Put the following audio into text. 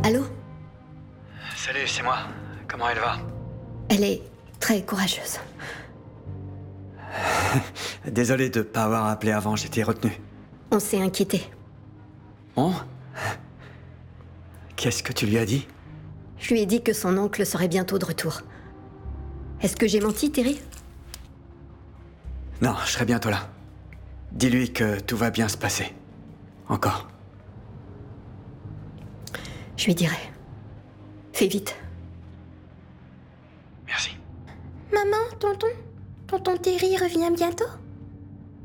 Allô? Salut, c'est moi. Comment elle va? Elle est très courageuse. Désolé de pas avoir appelé avant, j'étais retenu. On s'est inquiété. On? Qu'est-ce que tu lui as dit? Je lui ai dit que son oncle serait bientôt de retour. Est-ce que j'ai menti, Terry? Non, je serai bientôt là. Dis-lui que tout va bien se passer. Encore. Je lui dirai. Fais vite. Merci. Maman, tonton Terry revient bientôt?